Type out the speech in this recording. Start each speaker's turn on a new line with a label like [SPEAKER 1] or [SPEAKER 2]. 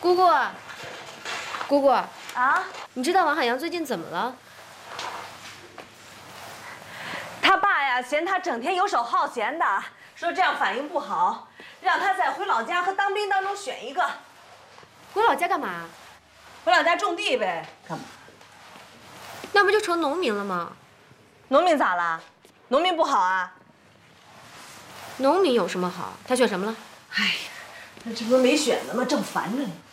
[SPEAKER 1] 姑姑，姑姑
[SPEAKER 2] 啊，
[SPEAKER 1] 你知道王海洋最近怎么了？
[SPEAKER 2] 他爸呀，嫌他整天游手好闲的，说这样反应不好，让他在回老家和当兵当中选一个。
[SPEAKER 1] 回老家干嘛？
[SPEAKER 2] 回老家种地呗。干嘛？
[SPEAKER 1] 那不就成农民了吗？
[SPEAKER 2] 农民咋了？农民不好啊？
[SPEAKER 1] 农民有什么好？他选什么了？
[SPEAKER 2] 哎呀，那这不是没选呢吗？正烦着呢。